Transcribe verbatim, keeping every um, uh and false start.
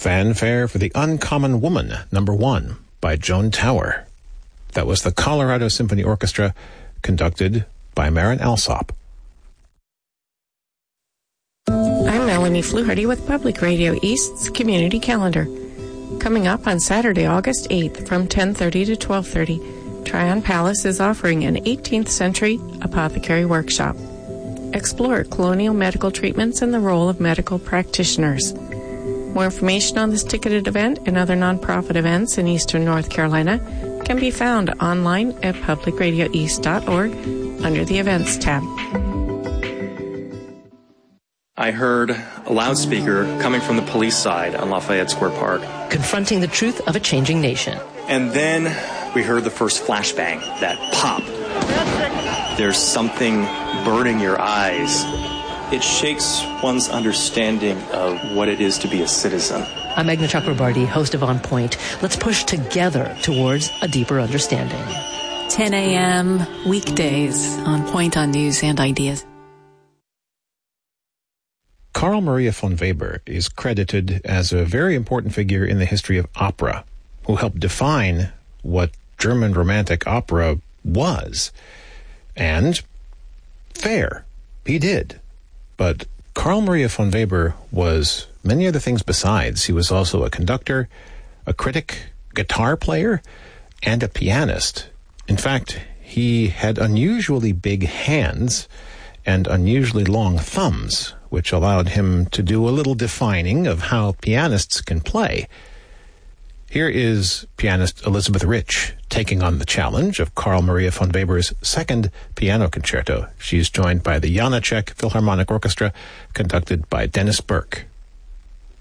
Fanfare for the Uncommon Woman, number one, by Joan Tower. That was the Colorado Symphony Orchestra, conducted by Marin Alsop. I'm Melanie Fluharty with Public Radio East's Community Calendar. Coming up on Saturday, August eighth from ten thirty to twelve thirty, Tryon Palace is offering an eighteenth century apothecary workshop. Explore colonial medical treatments and the role of medical practitioners. More information on this ticketed event and other nonprofit events in Eastern North Carolina can be found online at public radio east dot org under the Events tab. I heard a loudspeaker coming from the police side on Lafayette Square Park. Confronting the truth of a changing nation. And then we heard the first flashbang, that pop. There's something burning your eyes. It shakes one's understanding of what it is to be a citizen. I'm Meghna Chakrabarty, host of On Point. Let's push together towards a deeper understanding. ten a.m. weekdays on Point on News and Ideas. Carl Maria von Weber is credited as a very important figure in the history of opera, who helped define what German Romantic opera was. And fair, he did. But Carl Maria von Weber was many other things besides. He was also a conductor, a critic, guitar player, and a pianist. In fact, he had unusually big hands and unusually long thumbs, which allowed him to do a little defining of how pianists can play. Here is pianist Elizabeth Rich taking on the challenge of Carl Maria von Weber's second piano concerto. She's joined by the Janáček Philharmonic Orchestra, conducted by Dennis Burke.